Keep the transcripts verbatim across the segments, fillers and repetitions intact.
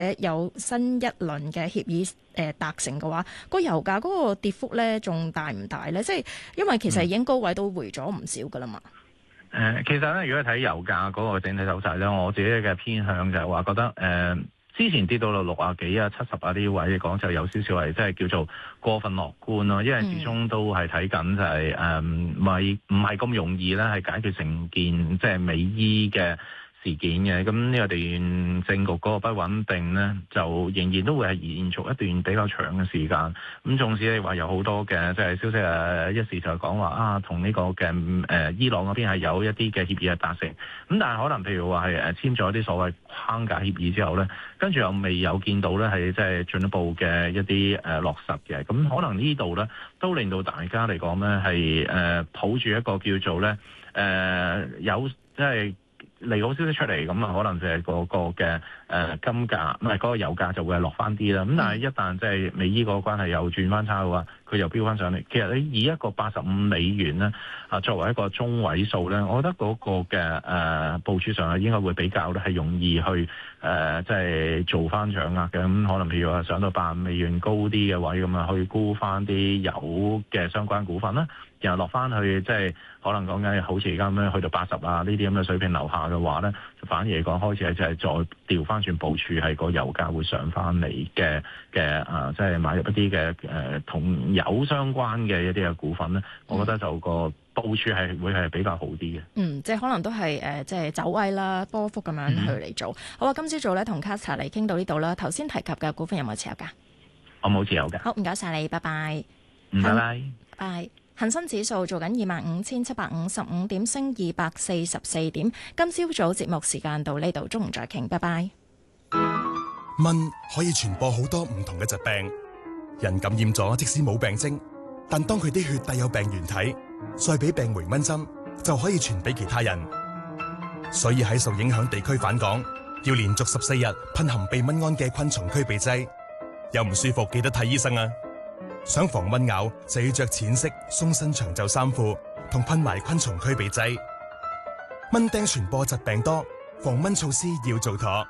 誒有新一輪嘅協議誒達成嘅話，個油價嗰個跌幅咧仲大唔大咧？即係因為其實已經高位都回咗唔少噶啦嘛。 誒、呃，其實咧，如果睇油價嗰個整體走勢咧，我自己嘅偏向就係話覺得誒、呃，之前跌到到六啊幾啊、七十啊啲位嚟講，就有少少係即係叫做過分樂觀咯，因為始終都係睇緊就係、是、誒，唔係唔係咁容易咧，係解決成件即係美伊嘅事件嘅。咁呢個地緣政局嗰個不穩定咧，就仍然都會係延續一段比較長嘅時間。咁縱使你話有好多嘅即係消息誒，一時就講話啊，同呢個嘅誒、呃、伊朗嗰邊係有一啲嘅協議係達成。咁但係可能譬如話係誒簽咗一啲所謂框架協議之後咧，跟住又未有見到咧係即係進一步嘅一啲誒、呃、落實嘅。咁可能呢度咧都令到大家嚟講咧係誒抱住一個叫做咧誒、呃、有即係。利好消息出嚟，咁啊可能就係嗰個嘅誒、呃、金價，唔係嗰個油價就會係落翻啲啦。咁但係一旦即係美伊個關係又轉翻差嘅話，佢又飆翻上嚟。其實你以一個八十五美元咧啊作為一個中位數咧，我覺得嗰個嘅誒、呃、部署上係應該會比較咧係容易去誒即係做翻掌握嘅。咁可能譬如話上到八十五美元高啲嘅位咁啊，去沽翻啲油嘅相關股份啦。然後落翻去，即係可能講緊好似而家咁樣去到八十啊呢啲咁嘅水平樓下嘅話咧，就反而嚟講開始係就係再調翻轉部署，係個油價會上翻嚟嘅嘅啊，即係買入一啲嘅誒同油相關嘅一啲嘅股份咧，我覺得就個部署係會係比較好啲嘅。 嗯，即係可能都係誒、呃，即係走位啦，波幅咁樣去嚟做。嗯、好啊，今朝早咧同 Castor 嚟傾到呢度啦。頭先提及嘅股份有冇持有㗎？ 我冇持有㗎。 好，唔該晒你，拜拜。 嗯，拜拜。 拜。恒生指數做緊二萬五千七百五十五點，升二百四十四點。今朝早節目時間到呢度，中午再傾，拜拜。 蚊可以傳播好多唔同嘅疾病，人感染咗即使冇病徵，但當佢啲血帶有病原體，再俾病回蚊針，就可以傳俾其他人。所以喺受影響地區返港，要連續十四日噴含避蚊胺嘅昆蟲驅避劑。有唔舒服記得睇醫生啊！想防蚊咬就要着淺色鬆身長袖衫褲，同噴埋昆蟲驅避劑。蚊叮傳播疾病多，防蚊措施要做妥。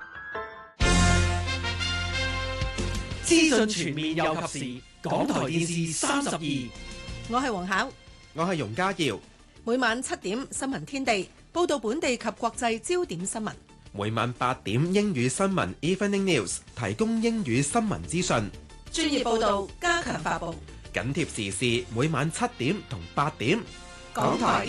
資訊全面又及時，港台電視三十二。 我係黃巧， 我係容家耀。 每晚七點新聞天地報道本地及國際焦點新聞。 每晚八點英語新聞 Evening News 提供英語新聞資訊。 專業報道，加強發佈， 緊貼時事。每晚七點同八點， 港台